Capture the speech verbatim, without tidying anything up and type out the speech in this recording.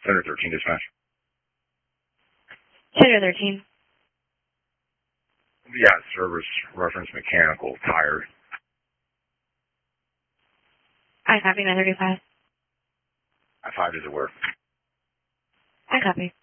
Center thirteen dispatch. Center thirteen. Yeah, service reference mechanical tire. I copy nine thirty-five. I five, does it work? I copy.